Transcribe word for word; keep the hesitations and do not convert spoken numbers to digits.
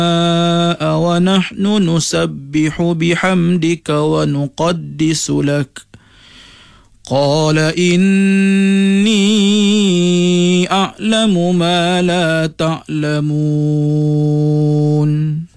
ونحن نسبح بحمدك ونقدس لك قال إني أعلم ما لا تعلمون